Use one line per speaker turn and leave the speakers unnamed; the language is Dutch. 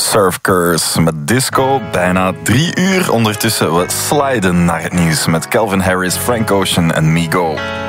Surf Curse met disco, bijna 3 uur. Ondertussen we sliden naar het nieuws met Calvin Harris, Frank Ocean en Migo.